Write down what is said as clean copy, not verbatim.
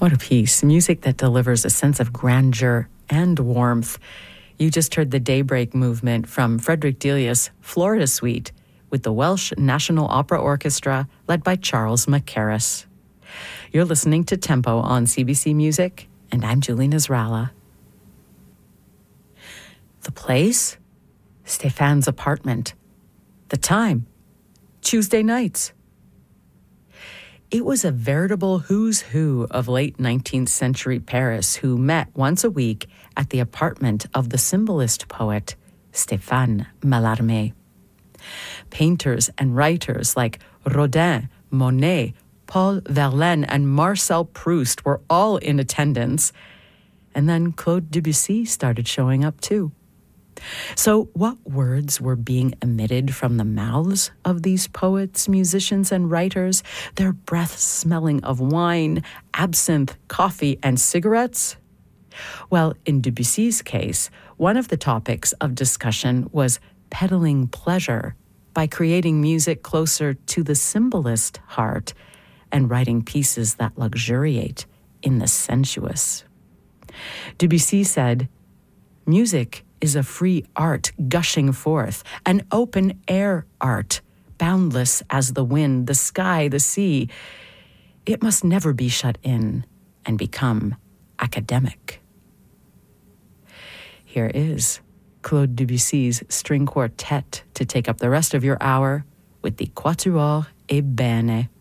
What a piece. Music that delivers a sense of grandeur and warmth. You just heard the Daybreak Movement from Frederick Delius' Florida Suite with the Welsh National Opera Orchestra led by Charles Mackerras. You're listening to Tempo on CBC Music, and I'm Julie Nasrallah. The place? Stéphane's apartment. The time? Tuesday nights. It was a veritable who's who of late 19th century Paris who met once a week at the apartment of the symbolist poet Stéphane Mallarmé. Painters and writers like Rodin, Monet, Paul Verlaine, and Marcel Proust were all in attendance. And then Claude Debussy started showing up too. So what words were being emitted from the mouths of these poets, musicians, and writers, their breath smelling of wine, absinthe, coffee, and cigarettes? Well, in Debussy's case, one of the topics of discussion was peddling pleasure by creating music closer to the symbolist heart and writing pieces that luxuriate in the sensuous. Debussy said, "Music is a free art gushing forth, an open-air art, boundless as the wind, the sky, the sea. It must never be shut in and become academic." Here is Claude Debussy's string quartet to take up the rest of your hour with the Quatuor Ebene.